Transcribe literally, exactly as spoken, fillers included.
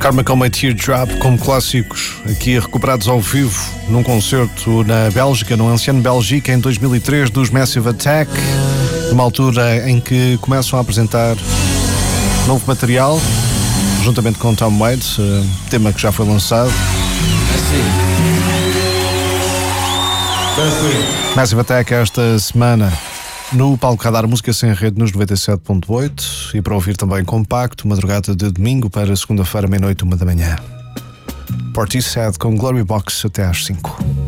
Karma Come a Teardrop, como clássicos aqui recuperados ao vivo num concerto na Bélgica, no Anciano Bélgica, em dois mil e três, dos Massive Attack, numa altura em que começam a apresentar novo material, juntamente com Tom Waits, tema que já foi lançado. Massive Attack esta semana no palco Radar Música Sem Rede nos noventa e sete ponto oito e para ouvir também compacto, madrugada de domingo para segunda-feira, meia-noite, uma da manhã. Portishead com Glory Box até às cinco.